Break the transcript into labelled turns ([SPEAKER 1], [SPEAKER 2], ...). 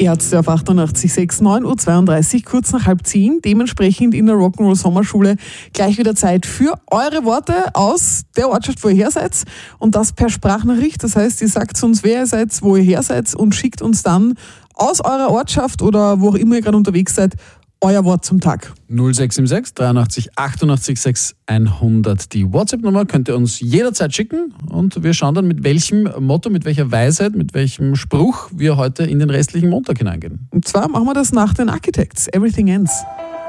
[SPEAKER 1] Ärzte auf 88,6, 9:32 Uhr, kurz nach 9:30. Dementsprechend in der Rock'n'Roll Sommerschule gleich wieder Zeit für eure Worte aus der Ortschaft, wo ihr her seid. Und das per Sprachnachricht. Das heißt, ihr sagt uns, wer ihr seid, wo ihr her seid und schickt uns dann aus eurer Ortschaft oder wo auch immer ihr gerade unterwegs seid, euer Wort zum Tag.
[SPEAKER 2] 0676 83 88 6 100. Die WhatsApp-Nummer könnt ihr uns jederzeit schicken und wir schauen dann, mit welchem Motto, mit welcher Weisheit, mit welchem Spruch wir heute in den restlichen Montag hineingehen.
[SPEAKER 1] Und zwar machen wir das nach den Architects. Everything Ends.